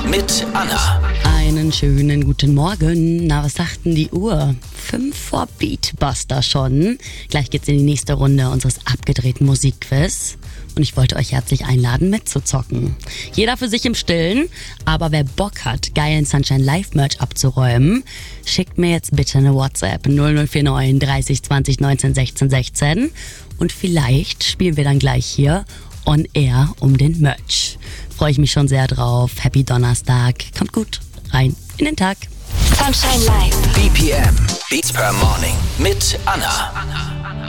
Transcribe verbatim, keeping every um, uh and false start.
mit Anna. Einen schönen guten Morgen. Na, was sagt denn die Uhr? Fünf vor Beatbuster schon. Gleich geht's in die nächste Runde unseres abgedrehten Musikquiz. Und ich wollte euch herzlich einladen, mitzuzocken. Jeder für sich im Stillen, aber wer Bock hat, geilen Sunshine Live Merch abzuräumen, schickt mir jetzt bitte eine WhatsApp null null vier neun dreißig zwanzig neunzehn sechzehn sechzehn und vielleicht spielen wir dann gleich hier on air um den Merch. Freue ich mich schon sehr drauf. Happy Donnerstag. Kommt gut rein in den Tag. Sunshine Live. B P M. Beats per Morning. Mit Anna.